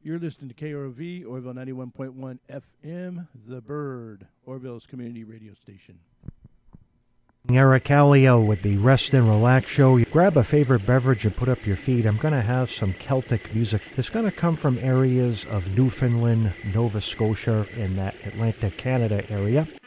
You're listening to KROV, Orville 91.1 FM, The Bird, Orville's community radio station. Eric Alio with the Rest and Relax Show. Grab a favorite beverage and put up your feet. I'm going to have some Celtic music. It's going to come from areas of Newfoundland, Nova Scotia, in that Atlantic Canada area.